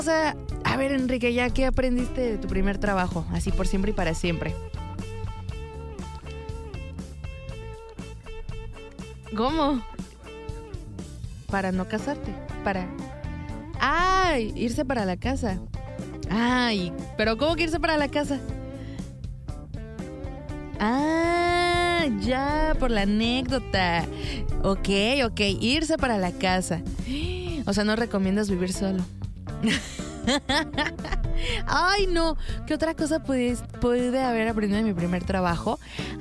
O sea, a ver, Enrique, ¿ya qué aprendiste de tu primer trabajo? Así por siempre y para siempre. ¿Cómo? Para no casarte. Para... ¡Ay! Irse para la casa. ¡Ay! ¿Pero cómo que irse para la casa? ¡Ah! Ya, por la anécdota. Ok, irse para la casa. O sea, no recomiendas vivir solo. Ay, no. ¿Qué otra cosa pude haber aprendido en mi primer trabajo?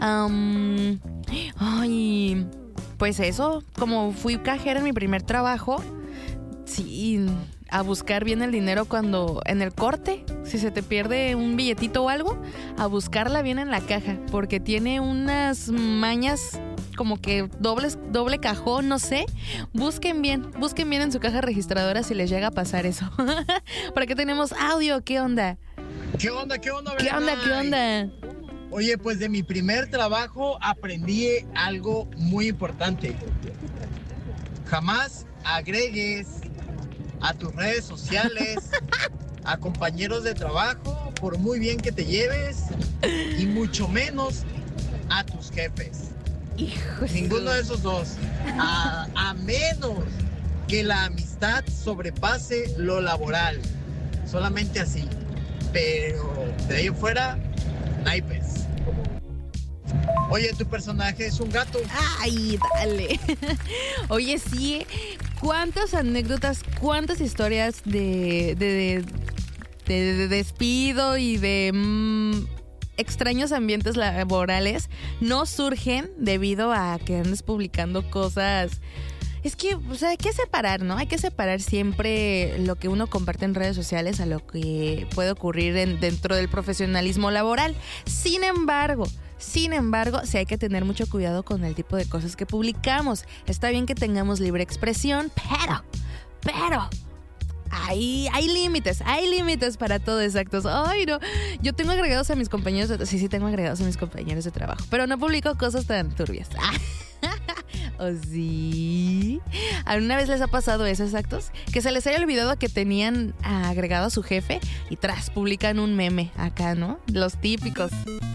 Ay, pues eso, como fui cajera en mi primer trabajo, sí, a buscar bien el dinero cuando en el corte, si se te pierde un billetito o algo, a buscarla bien en la caja, porque tiene unas mañas como que doble cajón, no sé. Busquen bien en su caja registradora si les llega a pasar eso. Por aquí tenemos audio, ¿qué onda? ¿Qué onda? ¿Qué onda? Oye, pues de mi primer trabajo aprendí algo muy importante. Jamás agregues a tus redes sociales a compañeros de trabajo, por muy bien que te lleves, y mucho menos a tus jefes. Ninguno de esos dos. A menos que la amistad sobrepase lo laboral. Solamente así. Pero de ahí en fuera, naipes. Oye, tu personaje es un gato. Ay, dale. Oye, sí. ¿Cuántas anécdotas, cuántas historias de despido y de extraños ambientes laborales no surgen debido a que andes publicando cosas? Es que, o sea, hay que separar, ¿no? Hay que separar siempre lo que uno comparte en redes sociales a lo que puede ocurrir dentro del profesionalismo laboral. Sin embargo, sí hay que tener mucho cuidado con el tipo de cosas que publicamos. Está bien que tengamos libre expresión, pero hay límites para todo, exactos. Ay, no, yo tengo agregados a mis compañeros sí tengo agregados a mis compañeros de trabajo, pero no publico cosas tan turbias. ¿O sí? ¿Alguna vez les ha pasado eso, exactos? Que se les haya olvidado que tenían agregado a su jefe y publican un meme acá, ¿no? Los típicos.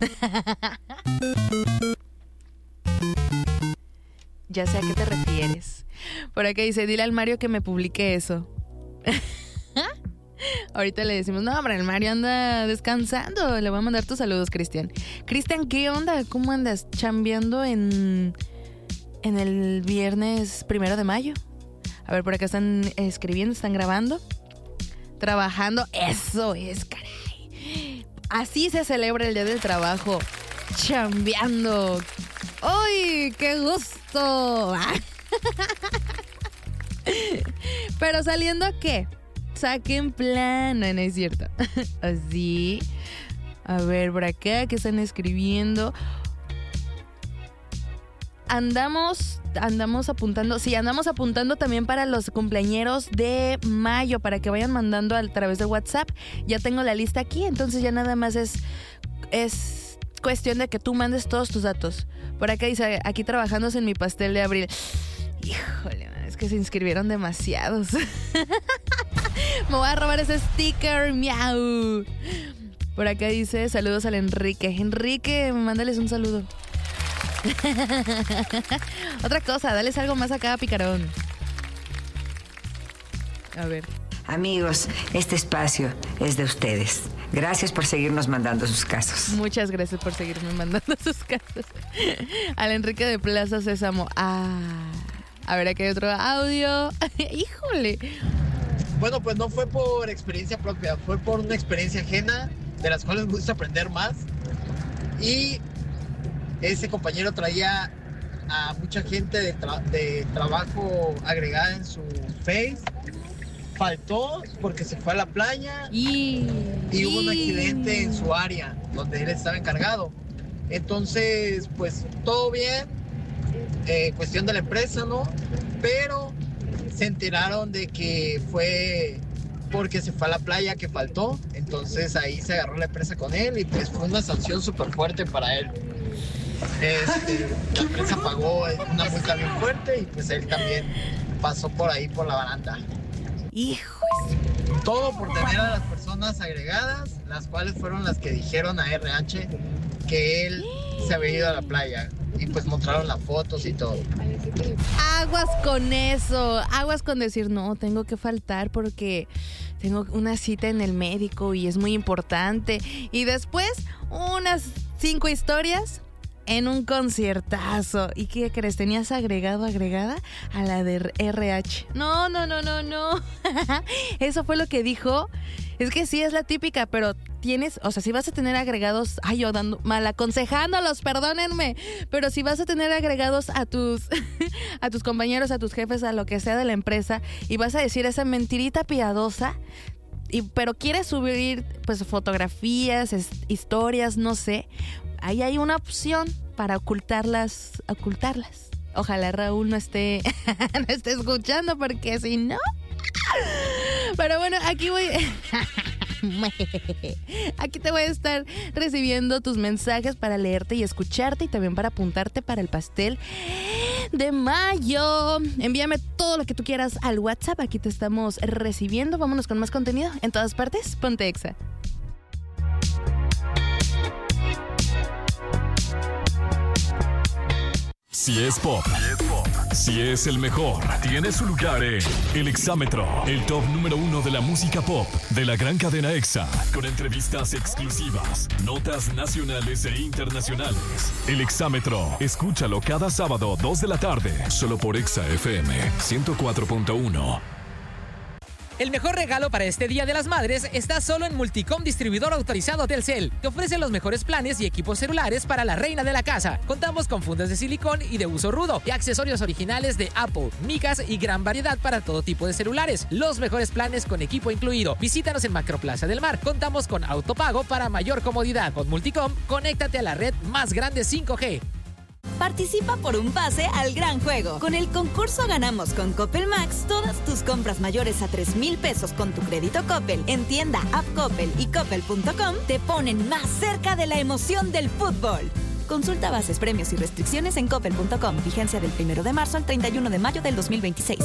Ya sé a qué te refieres. Por acá dice, dile al Mario que me publique eso. Ahorita le decimos, no, hombre, el Mario anda descansando. Le voy a mandar tus saludos, Cristian. Cristian, ¿qué onda? ¿Cómo andas? ¿Chambeando en el viernes 1 de mayo? A ver, por acá están escribiendo, están grabando, trabajando. Eso es, caray. Así se celebra el Día del Trabajo. Chambeando. ¡Uy, qué gusto! Pero saliendo, ¿qué? Saquen plan. No es cierto. Así. A ver, por acá, ¿qué están escribiendo? Andamos apuntando. Sí, andamos apuntando también para los cumpleañeros de mayo, para que vayan mandando a través de WhatsApp. Ya tengo la lista aquí, entonces ya nada más es cuestión de que tú mandes todos tus datos. Por acá dice, aquí trabajándose en mi pastel de abril. Híjole, es que se inscribieron demasiados. Me voy a robar ese sticker, miau. Por acá dice, saludos al Enrique. Enrique, mándales un saludo. Otra cosa, dales algo más acá, picarón. A ver. Amigos, este espacio es de ustedes. Gracias por seguirnos mandando sus casos. Muchas gracias por seguirme mandando sus casos. Al Enrique de Plaza Sésamo. A ver, aquí hay otro audio. Híjole. Bueno, pues no fue por experiencia propia, fue por una experiencia ajena, de las cuales me gusta aprender más. Y ese compañero traía a mucha gente de trabajo agregada en su Face. Faltó porque se fue a la playa y hubo un accidente en su área donde él estaba encargado. Entonces, pues todo bien, cuestión de la empresa, ¿no? Pero se enteraron de que fue porque se fue a la playa que faltó. Entonces ahí se agarró la empresa con él y pues fue una sanción súper fuerte para él. La empresa pagó una multa bien fuerte y pues él también pasó por ahí por la baranda. Hijos. Todo por tener a las personas agregadas, las cuales fueron las que dijeron a RH que él se había ido a la playa. Y pues mostraron las fotos y todo. Aguas con eso, aguas con decir, no, tengo que faltar porque tengo una cita en el médico y es muy importante. Y después, unas 5 historias en un conciertazo. ¿Y qué crees? ¿Tenías agregada a la de RH? No. Eso fue lo que dijo. Es que sí, es la típica, pero tienes, o sea, si vas a tener agregados, yo dando, mal aconsejándolos, perdónenme, pero si vas a tener agregados a tus compañeros, a tus jefes, a lo que sea de la empresa, y vas a decir esa mentirita piadosa, pero quieres subir pues fotografías, historias, no sé, ahí hay una opción para ocultarlas. Ojalá Raúl no esté escuchando, porque si no... Pero bueno, aquí te voy a estar recibiendo tus mensajes para leerte y escucharte, y también para apuntarte para el pastel de mayo. Envíame todo lo que tú quieras al WhatsApp. Aquí te estamos recibiendo. Vámonos con más contenido. En todas partes, ponte Exa. Si es pop, si es el mejor, tiene su lugar en El Exámetro, el top número 1 de la música pop de la gran cadena Exa, con entrevistas exclusivas, notas nacionales e internacionales. El Exámetro, escúchalo cada sábado 2 de la tarde, solo por Exa FM 104.1. El mejor regalo para este Día de las Madres está solo en Multicom, distribuidor autorizado Telcel, que ofrece los mejores planes y equipos celulares para la reina de la casa. Contamos con fundas de silicón y de uso rudo y accesorios originales de Apple, micas y gran variedad para todo tipo de celulares. Los mejores planes con equipo incluido. Visítanos en Macroplaza del Mar. Contamos con autopago para mayor comodidad. Con Multicom, conéctate a la red más grande 5G. Participa por un pase al gran juego. Con el concurso Ganamos con Coppel Max, todas tus compras mayores a 3,000 pesos con tu crédito Coppel en tienda, app Coppel y coppel.com te ponen más cerca de la emoción del fútbol. Consulta bases, premios y restricciones en coppel.com. Vigencia del 1 de marzo al 31 de mayo del 2026.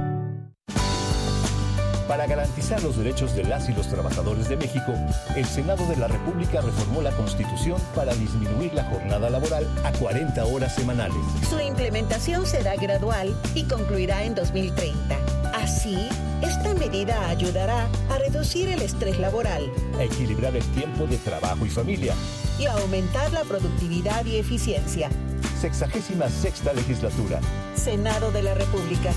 Para garantizar los derechos de las y los trabajadores de México, el Senado de la República reformó la Constitución para disminuir la jornada laboral a 40 horas semanales. Su implementación será gradual y concluirá en 2030. Así, esta medida ayudará a reducir el estrés laboral, a equilibrar el tiempo de trabajo y familia y a aumentar la productividad y eficiencia. 66ª legislatura. Senado de la República.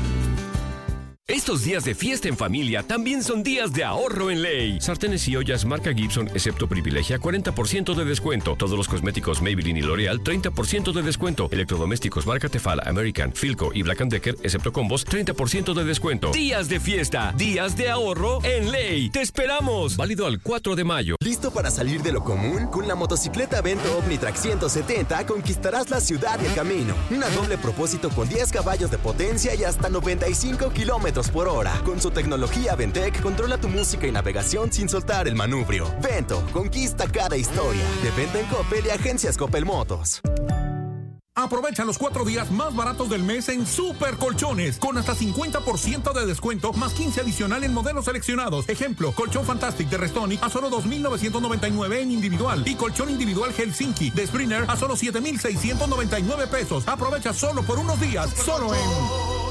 Estos días de fiesta en familia también son días de ahorro en Ley. Sartenes y ollas marca Gibson, excepto Privilegia, 40% de descuento. Todos los cosméticos Maybelline y L'Oreal, 30% de descuento. Electrodomésticos marca Tefal, American, Philco y Black & Decker, excepto combos, 30% de descuento. Días de fiesta, días de ahorro en Ley. ¡Te esperamos! Válido al 4 de mayo. ¿Listo para salir de lo común? Con la motocicleta Vento Omnitrack 170 conquistarás la ciudad y el camino. Una doble propósito con 10 caballos de potencia y hasta 95 kilómetros por hora. Con su tecnología Ventec, controla tu música y navegación sin soltar el manubrio. Vento, conquista cada historia. De venta en Coppel y agencias Coppel Motos. Aprovecha los 4 días más baratos del mes en Super Colchones, con hasta 50% de descuento, más 15 adicional en modelos seleccionados. Ejemplo, colchón Fantastic de Restonic a solo 2,999 en individual y colchón individual Helsinki de Springer a solo 7,699 pesos. Aprovecha solo por unos días, solo en...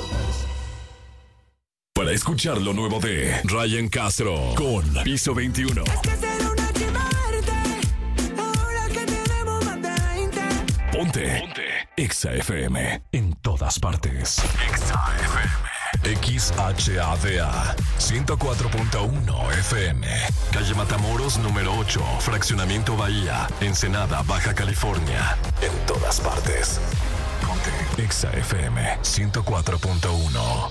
Para escuchar lo nuevo de Ryan Castro con Piso 21. Ponte Exa FM en todas partes. Exa FM. XHADA 104.1 FM. Calle Matamoros número 8, Fraccionamiento Bahía, Ensenada, Baja California. En todas partes. Ponte Exa FM 104.1.